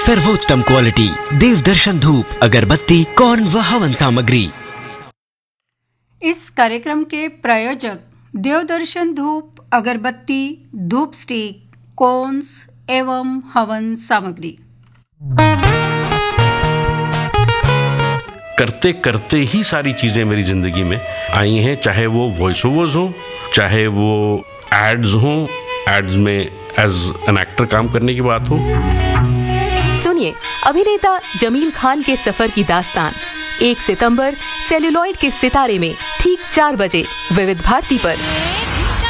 सर्वोत्तम क्वालिटी देवदर्शन धूप अगरबत्ती कौन व हवन सामग्री। इस कार्यक्रम के प्रायोजक देवदर्शन धूप अगरबत्ती, धूप स्टिक, कोन्स एवं हवन सामग्री। करते करते ही सारी चीजें मेरी जिंदगी में आई हैं, चाहे वो वॉइस ओवर्स हो, चाहे वो एड्स हो, एड्स में एज एन एक्टर काम करने की बात हो। सुनिए अभिनेता जमील खान के सफर की दास्तान 1 सितंबर सेल्यूलॉइड के सितारे में ठीक 4 बजे विविध भारती पर।